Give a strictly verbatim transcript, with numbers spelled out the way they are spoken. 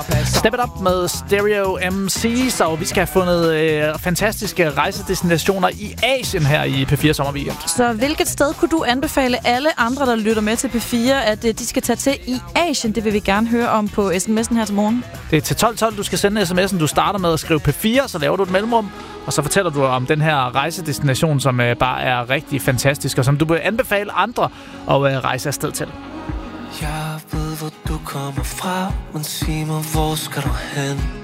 Step It Up med Stereo M C's, og vi skal have fundet øh, fantastiske rejsedestinationer i Asien her i P fire Sommerweekend. Så hvilket sted kunne du anbefale alle andre, der lytter med til P fire, at øh, de skal tage til i Asien? Det vil vi gerne høre om på sms'en her til morgen. Det er til tolv tolv, du skal sende sms'en. Du starter med at skrive P fire, så laver du et mellemrum, og så fortæller du om den her rejsedestination, som øh, bare er rigtig fantastisk, og som du vil anbefale andre at øh, rejse afsted til. Jeg ved, hvor du kommer fra, men sig mig, hvor skal du hen?